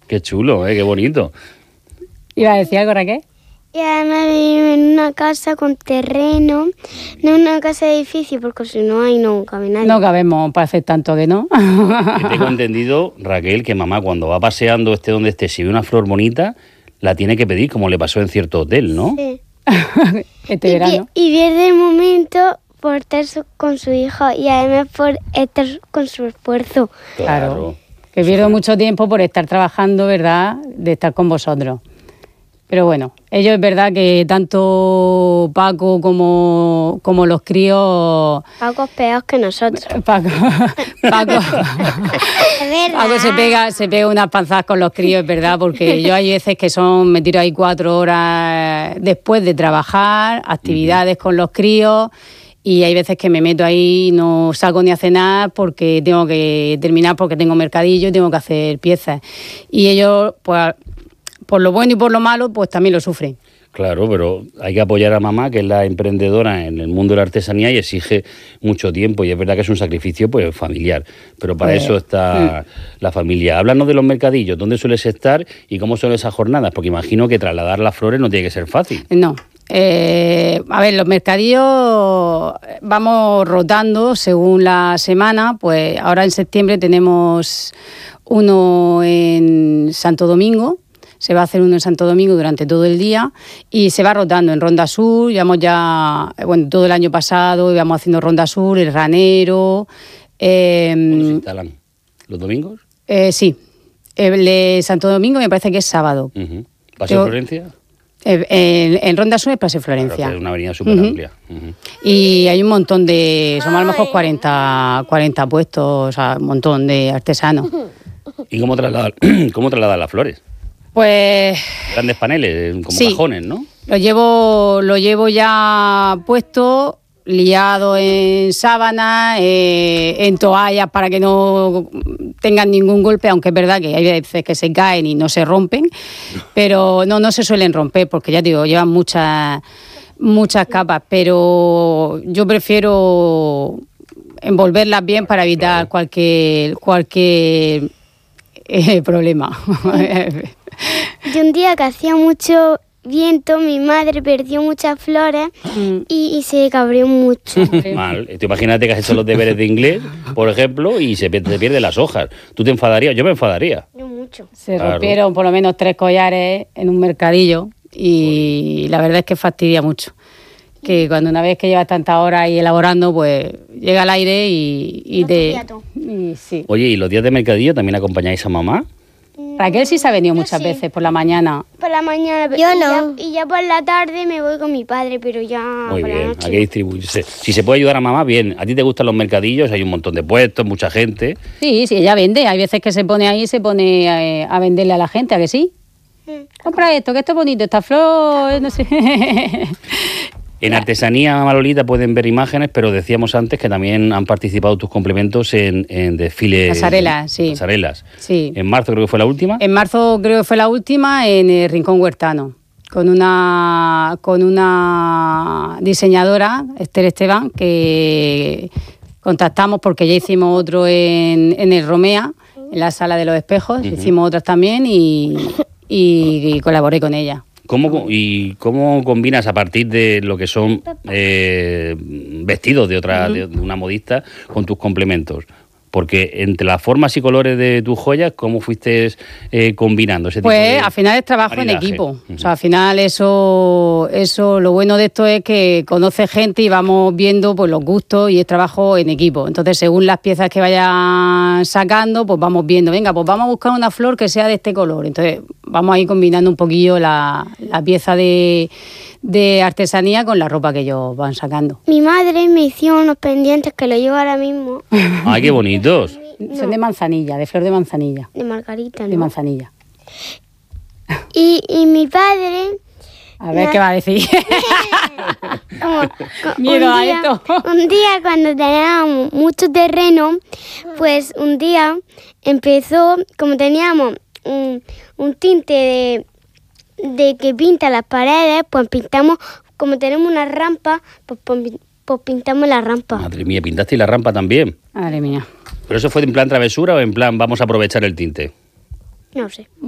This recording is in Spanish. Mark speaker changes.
Speaker 1: Qué chulo, qué bonito.
Speaker 2: ¿Iba a decir algo, Raquel?
Speaker 3: Y además vivimos en una casa con terreno, no una casa de edificio, porque si no ahí no cabe nadie.
Speaker 2: No cabemos para hacer tanto que no.
Speaker 1: Que tengo entendido, Raquel, que mamá cuando va paseando donde esté, si ve una flor bonita, la tiene que pedir, como le pasó en cierto hotel, ¿no?
Speaker 3: Sí.
Speaker 2: Este verano.
Speaker 3: Y pierde el momento por estar con su hijo y además por estar con su esfuerzo.
Speaker 2: Claro. Que pierdo mucho tiempo por estar trabajando, ¿verdad? De estar con vosotros. Pero bueno, ellos es verdad que tanto Paco como los críos...
Speaker 3: Paco es peor que nosotros.
Speaker 2: Paco
Speaker 3: Es verdad.
Speaker 2: se pega unas panzadas con los críos, es verdad, porque yo hay veces que me tiro ahí 4 horas después de trabajar, actividades con los críos, y hay veces que me meto ahí y no salgo ni a cenar porque tengo que terminar, porque tengo mercadillo y tengo que hacer piezas. Y ellos, pues, por lo bueno y por lo malo, pues también lo sufren.
Speaker 1: Claro, pero hay que apoyar a mamá, que es la emprendedora en el mundo de la artesanía y exige mucho tiempo, y es verdad que es un sacrificio pues familiar, pero para eso está la familia. Háblanos de los mercadillos, ¿dónde sueles estar y cómo son esas jornadas? Porque imagino que trasladar las flores no tiene que ser fácil.
Speaker 2: No. A ver, los mercadillos vamos rotando según la semana. Pues ahora en septiembre tenemos uno en Santo Domingo. Se va a hacer uno en Santo Domingo durante todo el día y se va rotando en Ronda Sur. Llevamos ya, todo el año pasado íbamos haciendo Ronda Sur, El Ranero.
Speaker 1: ¿Cuándo se instalan? ¿Los domingos?
Speaker 2: Sí. El de Santo Domingo me parece que es sábado.
Speaker 1: ¿Paseo Florencia?
Speaker 2: En Ronda Sur es Paseo Florencia.
Speaker 1: Claro, es una avenida súper amplia.
Speaker 2: Y hay un montón somos a lo mejor 40 puestos, o sea, un montón de artesanos.
Speaker 1: ¿Y cómo trasladan las flores?
Speaker 2: Pues...
Speaker 1: Grandes paneles, como
Speaker 2: sí,
Speaker 1: cajones, ¿no?
Speaker 2: Lo llevo ya puesto, liado en sábanas, en toallas para que no tengan ningún golpe, aunque es verdad que hay veces que se caen y no se rompen, pero no se suelen romper porque ya te digo, llevan muchas capas, pero yo prefiero envolverlas bien para evitar cualquier problema.
Speaker 3: Y un día que hacía mucho viento, mi madre perdió muchas flores y se cabreó mucho.
Speaker 1: Mal. Tú imagínate que has hecho los deberes de inglés, por ejemplo, y te pierden las hojas. ¿Tú te enfadarías? Yo me enfadaría.
Speaker 3: Yo mucho.
Speaker 2: Se rompieron por lo menos 3 collares en un mercadillo y la verdad es que fastidia mucho. Que cuando una vez que llevas tantas horas ahí elaborando, pues llega el aire y sí.
Speaker 1: Oye, ¿y los días de mercadillo también acompañáis a mamá?
Speaker 2: Raquel sí se ha venido muchas veces por la mañana.
Speaker 3: Por la mañana.
Speaker 4: Yo no.
Speaker 3: Y ya por la tarde me voy con mi padre, pero ya
Speaker 1: Muy
Speaker 3: por la
Speaker 1: bien,
Speaker 3: noche.
Speaker 1: hay que distribuirse. Si se puede ayudar a mamá, bien. ¿A ti te gustan los mercadillos? Hay un montón de puestos, mucha gente.
Speaker 2: Sí, ella vende. Hay veces que se pone ahí y se pone a venderle a la gente, ¿a que sí? Compra esto, que esto es bonito, esta flor, no sé.
Speaker 1: En Artesanía Manolita pueden ver imágenes, pero decíamos antes que también han participado tus complementos en desfiles.
Speaker 2: Pasarelas, sí.
Speaker 1: Pasarelas.
Speaker 2: Sí.
Speaker 1: En marzo creo que fue la última.
Speaker 2: En marzo creo que fue la última en el Rincón Huertano, con una diseñadora, Esther Esteban, que contactamos porque ya hicimos otro en el Romea, en la Sala de los Espejos, hicimos otras también y colaboré con ella.
Speaker 1: ¿Cómo combinas a partir de lo que son vestidos de una modista con tus complementos? Porque entre las formas y colores de tus joyas, ¿cómo fuiste combinando ese tipo de
Speaker 2: Pues al final es trabajo
Speaker 1: maridaje?
Speaker 2: en equipo. O sea, al final eso lo bueno de esto es que conoce gente y vamos viendo pues los gustos y es trabajo en equipo. Entonces, según las piezas que vayan sacando, pues vamos viendo, venga, pues vamos a buscar una flor que sea de este color. Entonces, vamos a ir combinando un poquillo la pieza de artesanía con la ropa que ellos van sacando.
Speaker 3: Mi madre me hizo unos pendientes que lo llevo ahora mismo.
Speaker 1: ¡Ay, qué bonitos!
Speaker 2: Son de manzanilla, de flor de manzanilla.
Speaker 3: De margarita, ¿no?
Speaker 2: De manzanilla.
Speaker 3: Y mi padre...
Speaker 2: A ver qué va a decir. Miedo a esto.
Speaker 3: Un día cuando teníamos mucho terreno, pues un día empezó, como teníamos un tinte de que pinta las paredes, pues pintamos, como tenemos una rampa, pues pintamos la rampa.
Speaker 1: Madre mía, ¿pintaste la rampa también?
Speaker 2: Madre mía.
Speaker 1: ¿Pero eso fue en plan travesura o en plan vamos a aprovechar el tinte?
Speaker 3: No sé.